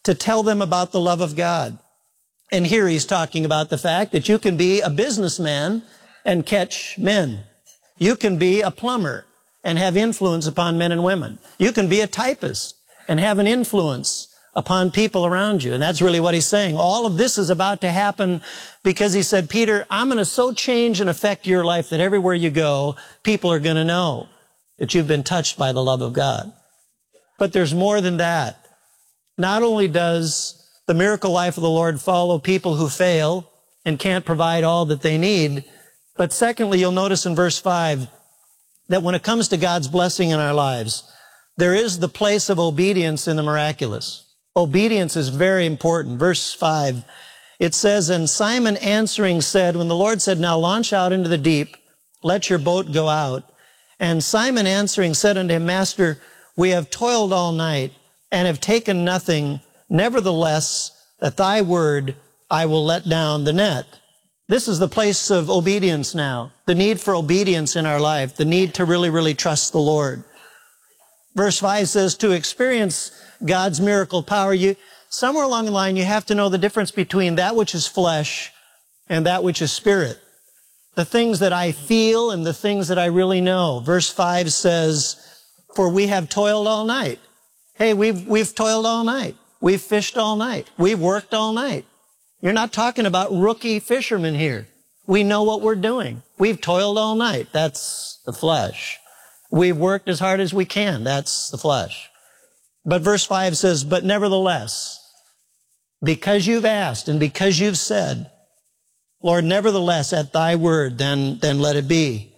to tell them about the love of God. And here he's talking about the fact that you can be a businessman and catch men. You can be a plumber and have influence upon men and women. You can be a typist and have an influence upon people around you. And that's really what he's saying. All of this is about to happen because he said, Peter, I'm going to so change and affect your life that everywhere you go, people are going to know that you've been touched by the love of God. But there's more than that. Not only does the miracle life of the Lord follow people who fail and can't provide all that they need, but secondly, you'll notice in verse 5 that when it comes to God's blessing in our lives, there is the place of obedience in the miraculous. Obedience is very important. Verse 5, it says, and Simon answering said, when the Lord said, now launch out into the deep, let your boat go out. And Simon answering said unto him, Master, we have toiled all night and have taken nothing. Nevertheless, at thy word, I will let down the net. This is the place of obedience now. The need for obedience in our life. The need to really, really trust the Lord. Verse 5 says, to experience God's miracle power, somewhere along the line, you have to know the difference between that which is flesh and that which is spirit. The things that I feel and the things that I really know. Verse 5 says, for we have toiled all night. Hey, we've toiled all night. We've fished all night. We've worked all night. You're not talking about rookie fishermen here. We know what we're doing. We've toiled all night. That's the flesh. We've worked as hard as we can. That's the flesh. But verse 5 says, but nevertheless, because you've asked and because you've said, Lord, nevertheless, at thy word, then let it be.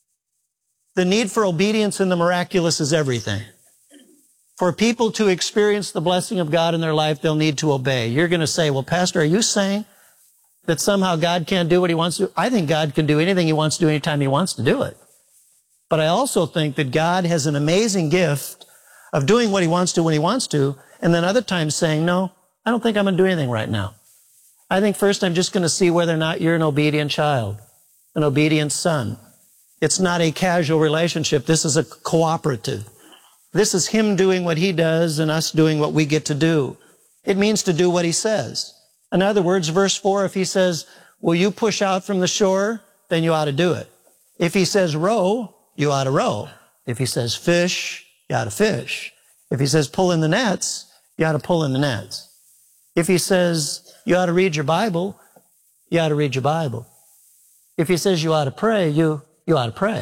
The need for obedience in the miraculous is everything. For people to experience the blessing of God in their life, they'll need to obey. You're going to say, well, Pastor, are you saying that somehow God can't do what he wants to do? I think God can do anything he wants to do anytime he wants to do it. But I also think that God has an amazing gift of doing what he wants to when he wants to, and then other times saying, no, I don't think I'm going to do anything right now. I think first I'm just going to see whether or not you're an obedient child, an obedient son. It's not a casual relationship. This is a cooperative. This is him doing what he does and us doing what we get to do. It means to do what he says. In other words, verse 4, if he says, will you push out from the shore, then you ought to do it. If he says row, you ought to row. If he says fish, you ought to fish. If he says pull in the nets, you ought to pull in the nets. If he says you ought to read your Bible, you ought to read your Bible. If he says you ought to pray, you ought to pray.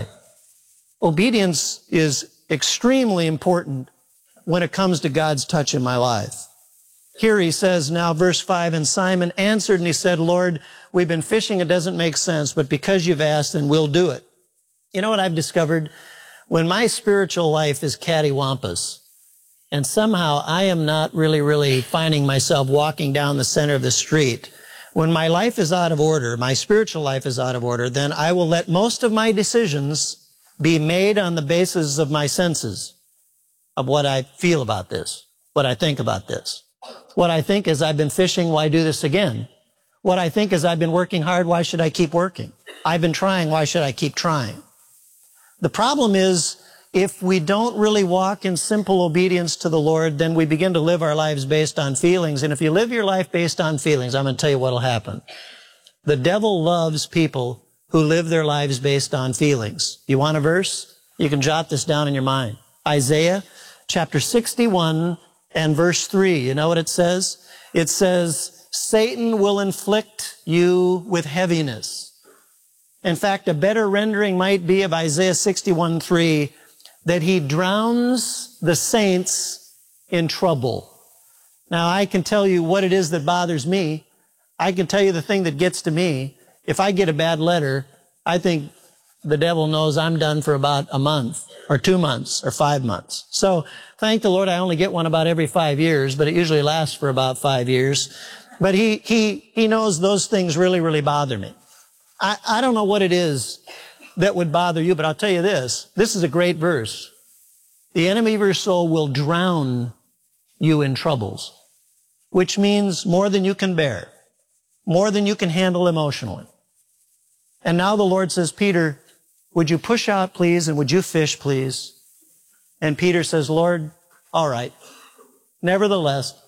Obedience is extremely important when it comes to God's touch in my life. Here he says now, verse 5, and Simon answered and he said, Lord, we've been fishing, it doesn't make sense, but because you've asked, then we'll do it. You know what I've discovered? When my spiritual life is cattywampus, and somehow I am not really finding myself walking down the center of the street, when my life is out of order, my spiritual life is out of order, then I will let most of my decisions be made on the basis of my senses, of what I feel about this, what I think about this. What I think is I've been fishing, why do this again? What I think is I've been working hard, why should I keep working? I've been trying, why should I keep trying? The problem is, if we don't really walk in simple obedience to the Lord, then we begin to live our lives based on feelings. And if you live your life based on feelings, I'm going to tell you what will happen. The devil loves people who live their lives based on feelings. You want a verse? You can jot this down in your mind. Isaiah chapter 61 and verse 3. You know what it says? It says, Satan will inflict you with heaviness. In fact, a better rendering might be of Isaiah 61:3, that he drowns the saints in trouble. Now, I can tell you what it is that bothers me. I can tell you the thing that gets to me. If I get a bad letter, I think the devil knows I'm done for about a month or 2 months or 5 months. So thank the Lord I only get one about every 5 years, but it usually lasts for about 5 years. But he knows those things really bother me. I don't know what it is that would bother you, but I'll tell you this. This is a great verse. The enemy of your soul will drown you in troubles, which means more than you can bear, more than you can handle emotionally. And now the Lord says, Peter, would you push out, please, and would you fish, please? And Peter says, Lord, all right. Nevertheless,